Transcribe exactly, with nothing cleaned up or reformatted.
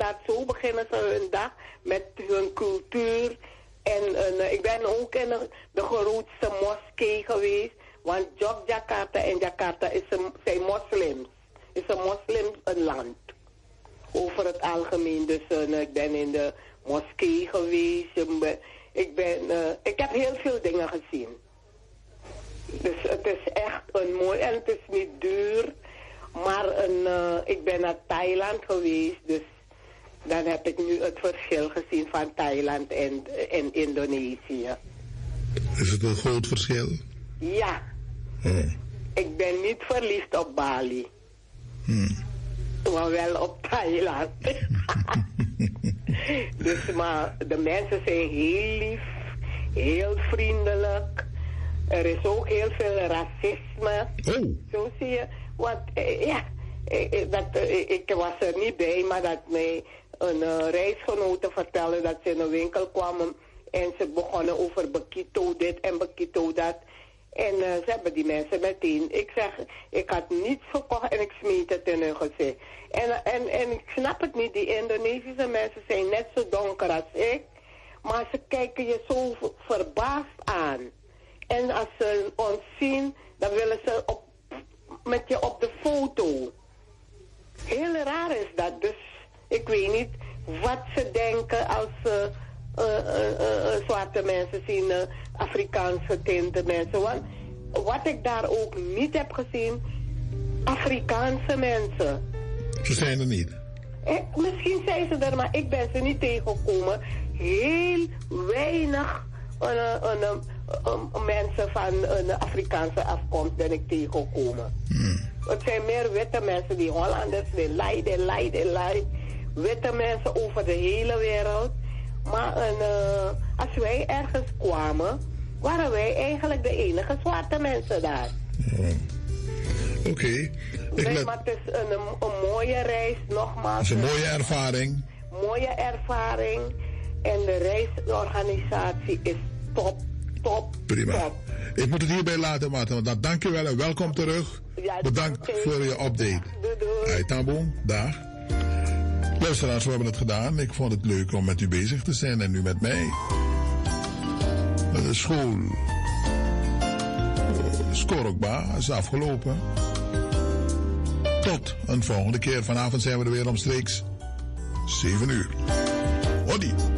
inderdaad, zo beginnen ze hun dag met hun cultuur. En uh, ik ben ook in de, de grootste moskee geweest. Want Yogyakarta en Jakarta is een, zijn moslims. Is een moslims een land. Over het algemeen. Dus uh, ik ben in de moskee geweest. Ik, ben, uh, ik heb heel veel dingen gezien. Dus het is echt een mooi. En het is niet duur. Maar een, uh, ik ben naar Thailand geweest. Dus dan heb ik nu het verschil gezien van Thailand en, en Indonesië. Is het een groot verschil? Ja. Oh. Ik ben niet verliefd op Bali. Hmm. Maar wel op Thailand. Dus maar de mensen zijn heel lief. Heel vriendelijk. Er is ook heel veel racisme. Oh. Zo zie je. Want eh, ja, eh, dat, eh, ik was er niet bij, maar dat mij een uh, reisgenote vertelde dat ze in een winkel kwamen en ze begonnen over Bekito dit en Bekito dat. En uh, ze hebben die mensen meteen, ik zeg, ik had niets gekocht en ik smeet het in hun gezicht. En, en, en ik snap het niet, die Indonesische mensen zijn net zo donker als ik, maar ze kijken je zo verbaasd aan. En als ze ons zien, dan willen ze op, met je op de foto. Heel raar is dat, dus ik weet niet wat ze denken als ze uh, uh, uh, uh, zwarte mensen zien, uh, Afrikaans getinte mensen. Want wat ik daar ook niet heb gezien, Afrikaanse mensen. Ze zijn er niet. Eh, misschien zijn ze er, maar ik ben ze niet tegengekomen. Heel weinig uh, uh, uh, uh, uh, mensen van een uh, Afrikaanse afkomst ben ik tegengekomen. Hmm. Het zijn meer witte mensen, die Hollanders, die leiden, leiden, leiden. Witte mensen over de hele wereld. Maar een, uh, als wij ergens kwamen, waren wij eigenlijk de enige zwarte mensen daar. Oh. Oké. Okay. Nee, let... maar het is een, een, een mooie reis, nogmaals. Het is een mooie ervaring. Mooie ervaring. En de reisorganisatie is top, top, Prima. top. Ik moet het hierbij laten, Marten. Dan dank je wel en welkom terug. Ja, bedankt okay. voor je update. Doei, doei. Hey, Tambo, dag. Luisteraars, we hebben het gedaan. Ik vond het leuk om met u bezig te zijn en nu met mij. De school. Skorokba is afgelopen. Tot een volgende keer. Vanavond zijn we er weer omstreeks zeven uur. Hoi.